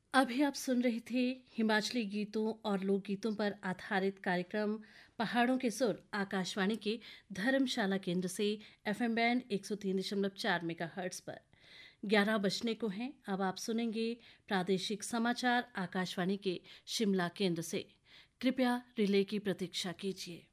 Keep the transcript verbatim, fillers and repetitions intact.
अभी आप सुन रही थी हिमाचली गीतों और लोकगीतों पर आधारित कार्यक्रम पहाड़ों के सुर आकाशवाणी के धर्मशाला केंद्र से एफएम बैंड एक सौ तीन दशमलव चार मेगाहर्ट्ज पर। ग्यारह बजने को हैं। अब आप सुनेंगे प्रादेशिक समाचार आकाशवाणी के शिमला केंद्र से। कृपया रिले की प्रतीक्षा कीजिए।